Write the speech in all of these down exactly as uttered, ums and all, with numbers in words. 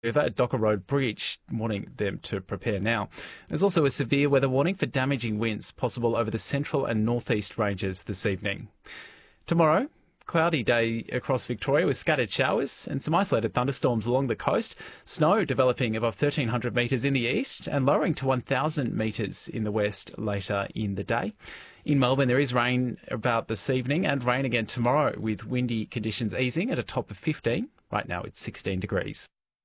at Docker Road Bridge, warning them to prepare now. There's also a severe weather warning for damaging winds possible over the central and northeast ranges this evening. Tomorrow, cloudy day across Victoria with scattered showers and some isolated thunderstorms along the coast. Snow developing above thirteen hundred metres in the east and lowering to one thousand metres in the west later in the day. In Melbourne, there is rain about this evening and rain again tomorrow with windy conditions easing at a top of fifteen. Right now it's sixteen degrees.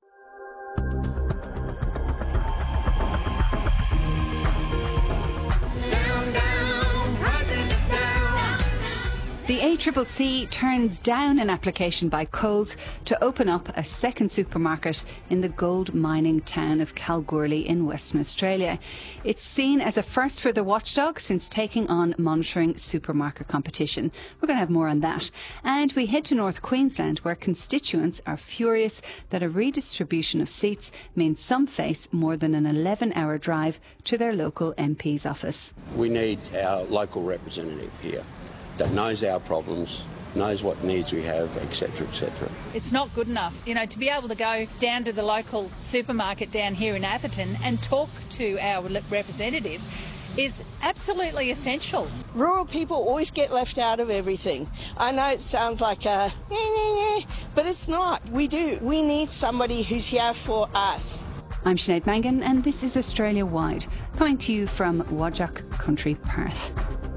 The A C C C turns down an application by Coles to open up a second supermarket in the gold mining town of Kalgoorlie in Western Australia. It's seen as a first for the watchdog since taking on monitoring supermarket competition. We're going to have more on that. And we head to North Queensland, where constituents are furious that a redistribution of seats means some face more than an eleven hour drive to their local M P's office. We need our local representative here that knows our problems, knows what needs we have, et cetera, et cetera. It's not good enough, you know, to be able to go down to the local supermarket down here in Atherton and talk to our representative is absolutely essential. Rural people always get left out of everything. I know it sounds like a, but it's not. We do. We need somebody who's here for us. I'm Sinead Mangan, and this is Australia Wide, coming to you from Whadjuk Country, Perth.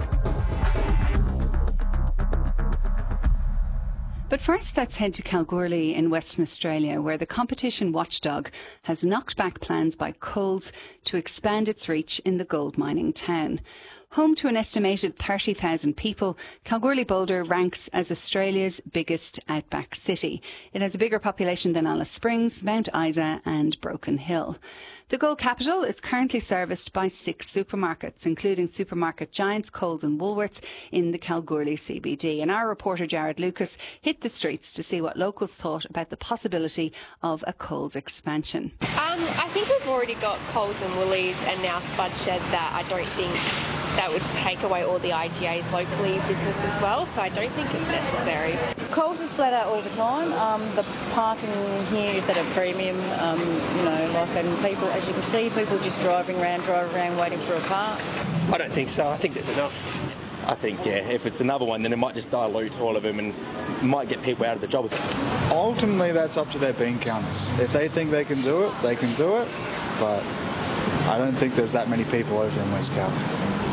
But first, let's head to Kalgoorlie in Western Australia, where the competition watchdog has knocked back plans by Coles to expand its reach in the gold mining town. Home to an estimated thirty thousand people, Kalgoorlie Boulder ranks as Australia's biggest outback city. It has a bigger population than Alice Springs, Mount Isa and Broken Hill. The gold capital is currently serviced by six supermarkets, including supermarket giants Coles and Woolworths in the Kalgoorlie C B D. And our reporter Jared Lucas hit the streets to see what locals thought about the possibility of a Coles expansion. Um, I think we've already got Coles and Woolies and now Spud Shed that I don't think that would take away all the I G A's locally business as well, so I don't think it's necessary. Coles is flat out all the time. Um, the parking here is at a premium, um, you know, like, and people, as you can see, people just driving around, driving around waiting for a car. I don't think so. I think there's enough. I think, yeah, if it's another one, then it might just dilute all of them and might get people out of the job. Ultimately, that's up to their bean counters. If they think they can do it, they can do it, but I don't think there's that many people over in West Kalgoorlie.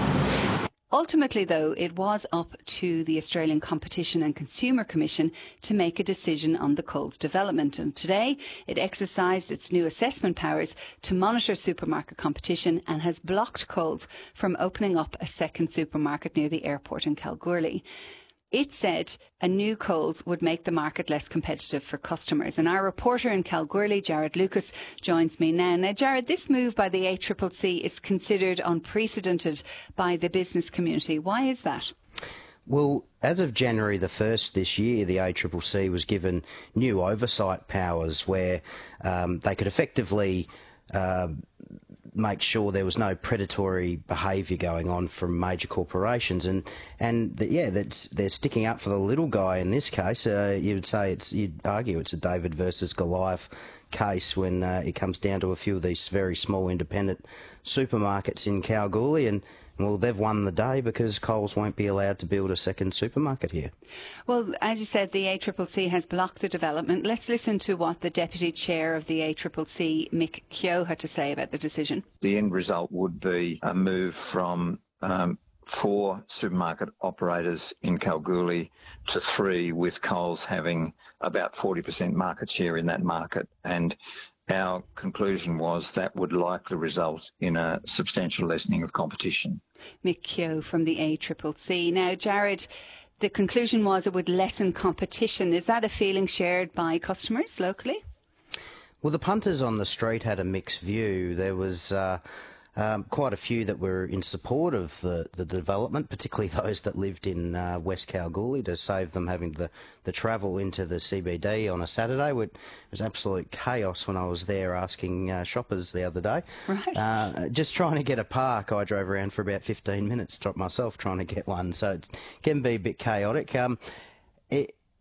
Ultimately, though, it was up to the Australian Competition and Consumer Commission to make a decision on the Coles development. And today, it exercised its new assessment powers to monitor supermarket competition and has blocked Coles from opening up a second supermarket near the airport in Kalgoorlie. It said a new Coles would make the market less competitive for customers. And our reporter in Kalgoorlie, Jared Lucas, joins me now. Now, Jared, this move by the A C C C is considered unprecedented by the business community. Why is that? Well, as of January the first this year, the A C C C was given new oversight powers where um, they could effectively uh, make sure there was no predatory behaviour going on from major corporations, and and the, yeah, that's they're sticking up for the little guy in this case. Uh, you'd say it's you'd argue it's a David versus Goliath case when uh, it comes down to a few of these very small independent supermarkets in Kalgoorlie, and well, they've won the day because Coles won't be allowed to build a second supermarket here. Well, as you said, the A C C C has blocked the development. Let's listen to what the Deputy Chair of the A C C C, Mick Keogh, had to say about the decision. The end result would be a move from um, four supermarket operators in Kalgoorlie to three, with Coles having about forty percent market share in that market. And our conclusion was that would likely result in a substantial lessening of competition. Mick Keogh from the A C C C. Now, Jared, the conclusion was it would lessen competition. Is that a feeling shared by customers locally? Well, the punters on the street had a mixed view. There was uh, um, quite a few that were in support of the, the development, particularly those that lived in uh, West Kalgoorlie, to save them having the, the travel into the C B D on a Saturday. It was absolute chaos when I was there asking uh, shoppers the other day. Right. Uh, just trying to get a park, I drove around for about fifteen minutes myself trying to get one, so it can be a bit chaotic. Um, it,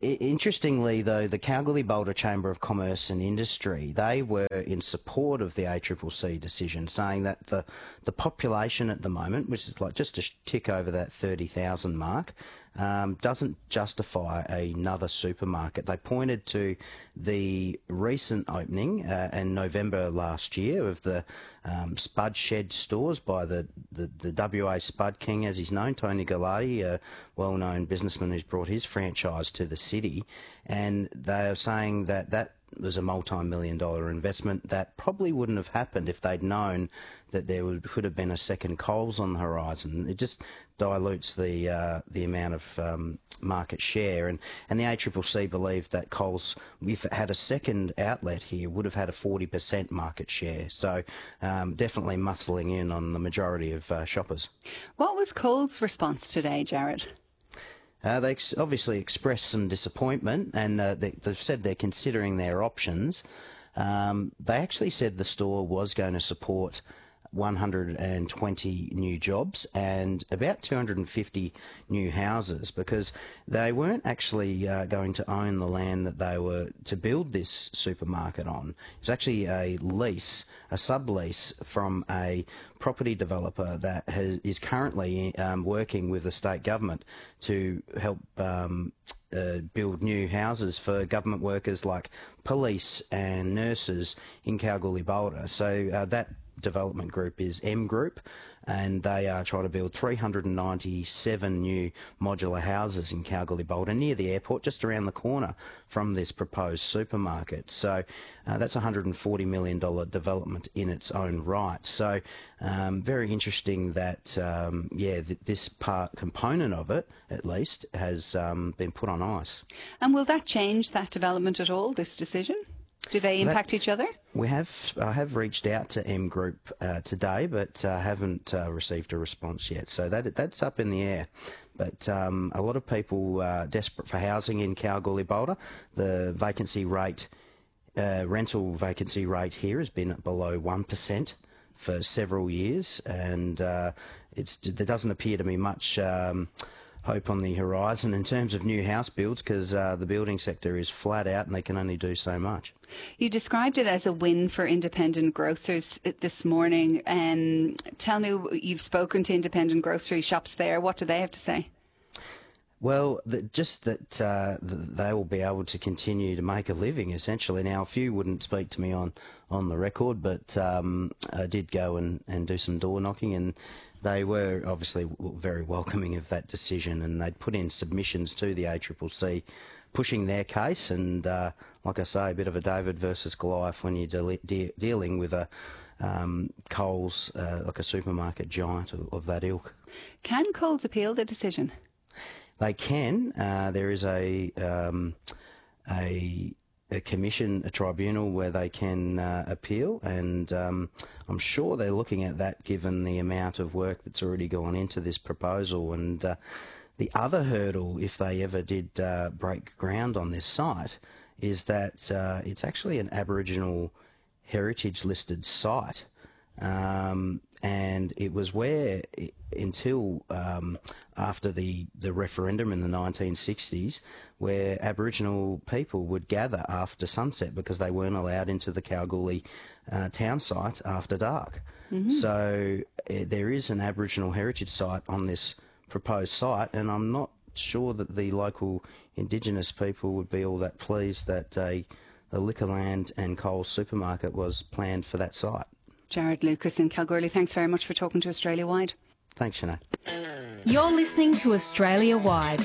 interestingly, though, the Kalgoorlie-Boulder Chamber of Commerce and Industry, they were in support of the A C C C decision, saying that the, the population at the moment, which is like just a tick over that thirty thousand mark, um, doesn't justify another supermarket. They pointed to the recent opening uh, in November last year of the um, Spud Shed stores by the, the, the W A Spud King, as he's known, Tony Galati, a well-known businessman who's brought his franchise to the city. And they are saying that that was a multi-million dollar investment that probably wouldn't have happened if they'd known that there would, could have been a second Coles on the horizon. It just dilutes the uh, the amount of um, market share, and, and the A C C C believed that Coles, if it had a second outlet here, would have had a forty percent market share. So um, definitely muscling in on the majority of uh, shoppers. What was Coles' response today, Jared? Uh, they ex obviously expressed some disappointment, and uh, they, they've said they're considering their options. Um, they actually said the store was going to support one hundred twenty new jobs and about two hundred fifty new houses, because they weren't actually uh, going to own the land that they were to build this supermarket on. It was actually a lease, a sublease from a property developer that has, is currently um, working with the state government to help um, uh, build new houses for government workers like police and nurses in Kalgoorlie-Boulder. So uh, that development group is M Group, and they are trying to build three hundred ninety-seven new modular houses in Kalgoorlie-Boulder near the airport, just around the corner from this proposed supermarket. So uh, that's a one hundred forty million dollar development in its own right. So um, very interesting that um, yeah, th this part component of it, at least, has um, been put on ice. And will that change that development at all, this decision? Do they impact that, each other? We have. I have reached out to M Group uh, today, but uh, haven't uh, received a response yet. So that that's up in the air. But um, a lot of people are desperate for housing in Kalgoorlie-Boulder. The vacancy rate, uh, rental vacancy rate here has been below one percent for several years, and uh, it's there doesn't appear to be much Um, hope on the horizon in terms of new house builds, because uh, the building sector is flat out and they can only do so much. You described it as a win for independent grocers this morning. Um, tell me, you've spoken to independent grocery shops there. What do they have to say? Well, the, just that uh, the, they will be able to continue to make a living, essentially. Now, a few wouldn't speak to me on, on the record, but um, I did go and, and do some door knocking, and they were obviously very welcoming of that decision, and they'd put in submissions to the A C C C pushing their case, and uh, like I say, a bit of a David versus Goliath when you're de de dealing with a um, Coles, uh, like a supermarket giant of, of that ilk. Can Coles appeal the decision? They can. Uh, there is a, um, a a commission, a tribunal where they can uh, appeal, and um, I'm sure they're looking at that given the amount of work that's already gone into this proposal. And uh, the other hurdle, if they ever did uh, break ground on this site, is that uh, it's actually an Aboriginal heritage listed site. Um, and it was where, it, until um, after the, the referendum in the nineteen sixties, where Aboriginal people would gather after sunset because they weren't allowed into the Kalgoorlie uh, town site after dark. Mm-hmm. So uh, there is an Aboriginal heritage site on this proposed site, and I'm not sure that the local Indigenous people would be all that pleased that a, a Liquorland and Coles supermarket was planned for that site. Jared Lucas in Kalgoorlie, thanks very much for talking to Australia Wide. Thanks, Sinead. You're listening to Australia Wide.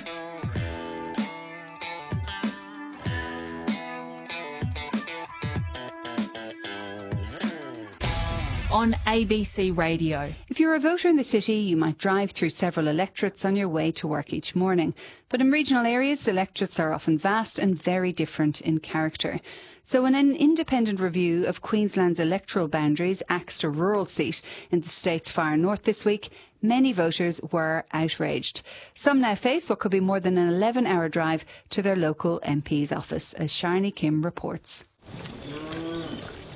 On A B C Radio. If you're a voter in the city, you might drive through several electorates on your way to work each morning. But in regional areas, electorates are often vast and very different in character. So when an independent review of Queensland's electoral boundaries axed a rural seat in the state's far north this week, many voters were outraged. Some now face what could be more than an eleven hour drive to their local M P's office, as Sharni Kim reports.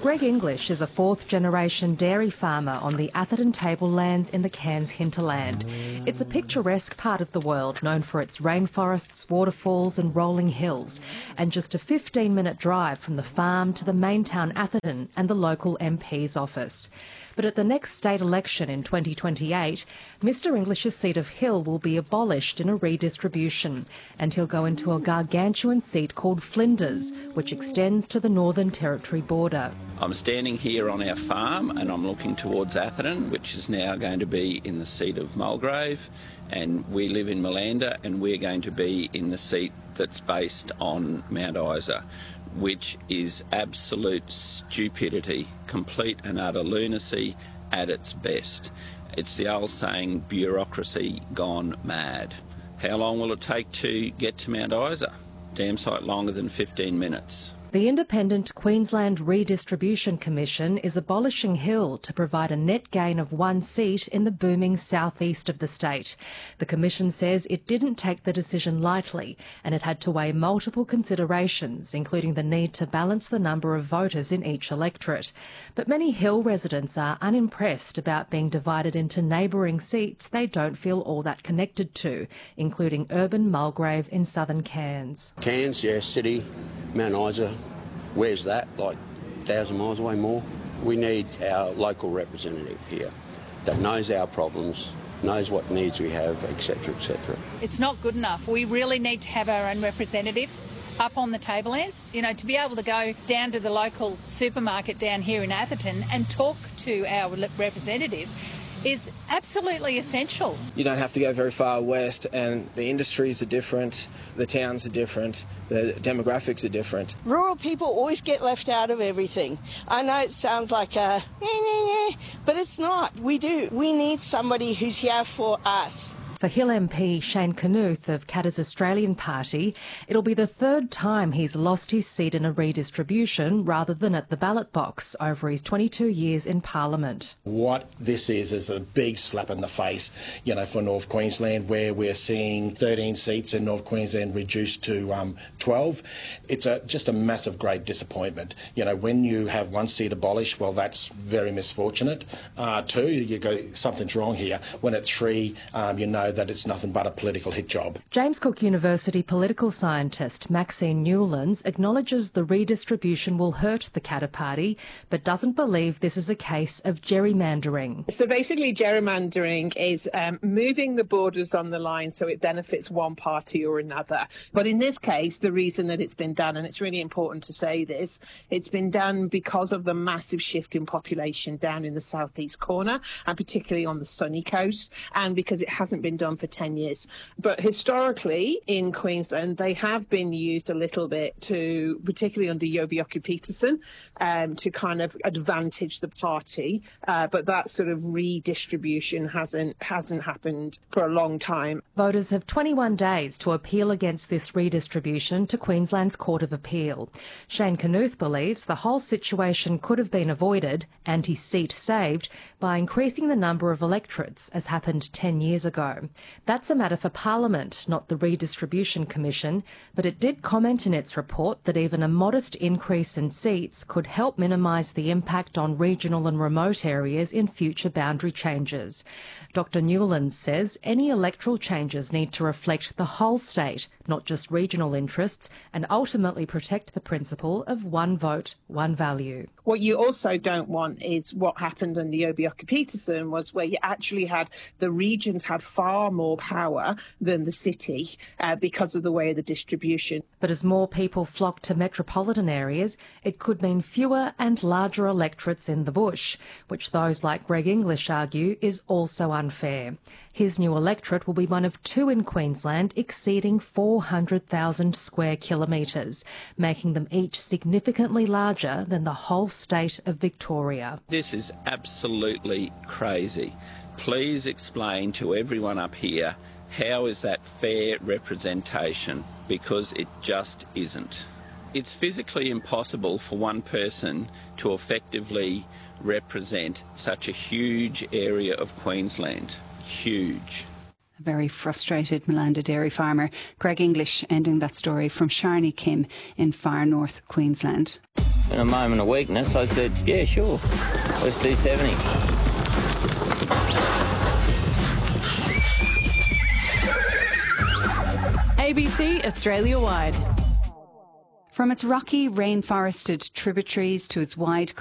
Greg English is a fourth-generation dairy farmer on the Atherton tablelands in the Cairns hinterland. It's a picturesque part of the world known for its rainforests, waterfalls and rolling hills, and just a fifteen-minute drive from the farm to the main town Atherton and the local M P's office. But at the next state election in twenty twenty-eight, Mr English's seat of Hill will be abolished in a redistribution, and he'll go into a gargantuan seat called Flinders, which extends to the Northern Territory border. I'm standing here on our farm and I'm looking towards Atherton, which is now going to be in the seat of Mulgrave, and we live in Malanda and we're going to be in the seat that's based on Mount Isa, which is absolute stupidity, complete and utter lunacy at its best. It's the old saying, bureaucracy gone mad. How long will it take to get to Mount Isa? Damn sight longer than fifteen minutes. The Independent Queensland Redistribution Commission is abolishing Hill to provide a net gain of one seat in the booming southeast of the state. The Commission says it didn't take the decision lightly and it had to weigh multiple considerations, including the need to balance the number of voters in each electorate. But many Hill residents are unimpressed about being divided into neighbouring seats they don't feel all that connected to, including urban Mulgrave in southern Cairns. Cairns, yeah, city, Mount Isa. Where's that? Like a thousand miles away more? We need our local representative here that knows our problems, knows what needs we have, et cetera, et cetera. It's not good enough. We really need to have our own representative up on the tablelands, you know, to be able to go down to the local supermarket down here in Atherton and talk to our representative is absolutely essential. You don't have to go very far west, and the industries are different, the towns are different, the demographics are different. Rural people always get left out of everything. I know it sounds like a nah, nah, nah, but it's not. We do. We need somebody who's here for us. For Hill M P Shane Knuth of Katter's Australian Party, it'll be the third time he's lost his seat in a redistribution rather than at the ballot box over his twenty-two years in Parliament. What this is is a big slap in the face, you know, for North Queensland, where we're seeing thirteen seats in North Queensland reduced to um, twelve. It's a, just a massive, great disappointment. You know, when you have one seat abolished, well, that's very misfortunate. Uh, two, you go, something's wrong here. When it's three, um, you know that it's nothing but a political hit job. James Cook University political scientist Maxine Newlands acknowledges the redistribution will hurt the Katter Party, but doesn't believe this is a case of gerrymandering. So basically gerrymandering is um, moving the borders on the line so it benefits one party or another. But in this case, the reason that it's been done, and it's really important to say this, it's been done because of the massive shift in population down in the southeast corner, and particularly on the sunny coast, and because it hasn't been done for ten years. But historically in Queensland, they have been used a little bit to, particularly under Yobioki-Peterson, um, to kind of advantage the party. Uh, but that sort of redistribution hasn't hasn't happened for a long time. Voters have twenty-one days to appeal against this redistribution to Queensland's Court of Appeal. Shane Knuth believes the whole situation could have been avoided and his seat saved by increasing the number of electorates, as happened ten years ago. That's a matter for Parliament, not the Redistribution Commission, but it did comment in its report that even a modest increase in seats could help minimise the impact on regional and remote areas in future boundary changes. Doctor Newlands says any electoral changes need to reflect the whole state, not just regional interests, and ultimately protect the principle of one vote, one value. What you also don't want is what happened under Yobioki-Peterson, was where you actually had the regions had far more power than the city uh, because of the way of the distribution. But as more people flock to metropolitan areas, it could mean fewer and larger electorates in the bush, which those like Greg English argue is also unfair. His new electorate will be one of two in Queensland exceeding four hundred thousand square kilometres, making them each significantly larger than the whole state of Victoria. This is absolutely crazy. Please explain to everyone up here, how is that fair representation? Because it just isn't. It's physically impossible for one person to effectively represent such a huge area of Queensland. Huge. A very frustrated Malanda dairy farmer. Greg English ending that story from Sharni Kim in far north Queensland. In a moment of weakness, I said, yeah, sure, let's do seventy. A B C Australia-wide. From its rocky, rainforested tributaries to its wide